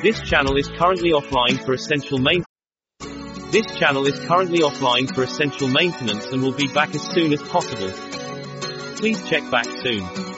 This channel is currently offline for essential maintenance. This channel is currently offline for essential maintenance and will be back as soon as possible. Please check back soon.